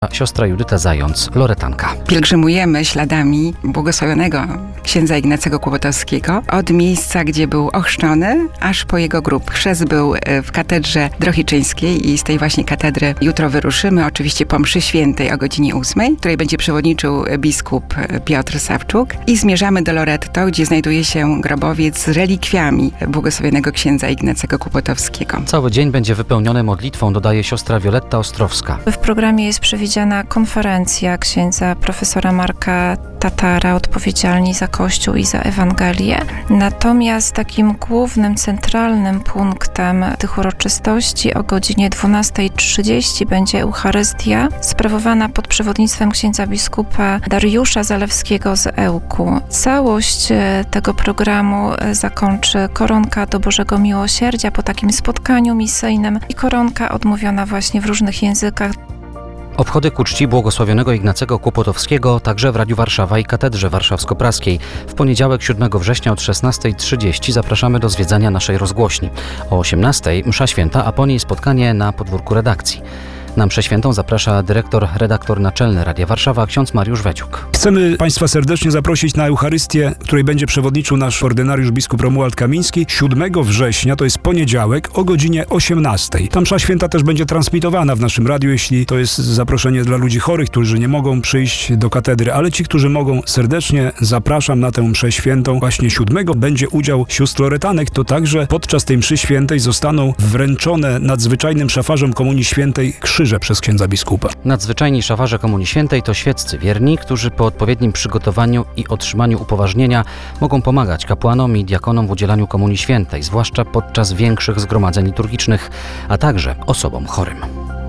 Siostra Judyta Zając, loretanka. Pielgrzymujemy śladami błogosławionego księdza Ignacego Kłopotowskiego od miejsca, gdzie był ochrzczony, aż po jego grób. Chrzest był w katedrze drohiczyńskiej i z tej właśnie katedry jutro wyruszymy, oczywiście po mszy świętej o godzinie 8, której będzie przewodniczył biskup Piotr Sawczuk, i zmierzamy do Loretto, gdzie znajduje się grobowiec z relikwiami błogosławionego księdza Ignacego Kłopotowskiego. Cały dzień będzie wypełniony modlitwą, dodaje siostra Wioletta Ostrowska. W programie jest przewidziana konferencja księdza profesora Marka Tatara, odpowiedzialni za Kościół i za Ewangelię. Natomiast takim głównym, centralnym punktem tych uroczystości o godzinie 12:30 będzie Eucharystia, sprawowana pod przewodnictwem księdza biskupa Dariusza Zalewskiego z Ełku. Całość tego programu zakończy koronka do Bożego Miłosierdzia po takim spotkaniu misyjnym i koronka odmówiona właśnie w różnych językach. Obchody ku czci błogosławionego Ignacego Kłopotowskiego także w Radiu Warszawa i Katedrze Warszawsko-Praskiej. W poniedziałek 7 września od 16:30 zapraszamy do zwiedzania naszej rozgłośni. O 18:00 msza święta, a po niej spotkanie na podwórku redakcji. Na mszę świętą zaprasza redaktor naczelny Radia Warszawa, ksiądz Mariusz Weciuk. Chcemy Państwa serdecznie zaprosić na Eucharystię, której będzie przewodniczył nasz ordynariusz biskup Romuald Kamiński 7 września, to jest poniedziałek, o godzinie 18:00. Ta msza święta też będzie transmitowana w naszym radiu, jeśli to jest zaproszenie dla ludzi chorych, którzy nie mogą przyjść do katedry, ale ci, którzy mogą, serdecznie zapraszam na tę mszę świętą. Właśnie 7 będzie udział sióstr loretanek, to także podczas tej mszy świętej zostaną wręczone nadzwyczajnym szafarzom Komunii Świętej krzyże przez księdza biskupa. Nadzwyczajni szafarze Komunii Świętej to świeccy wierni, którzy po odpowiednim przygotowaniu i otrzymaniu upoważnienia mogą pomagać kapłanom i diakonom w udzielaniu Komunii Świętej, zwłaszcza podczas większych zgromadzeń liturgicznych, a także osobom chorym.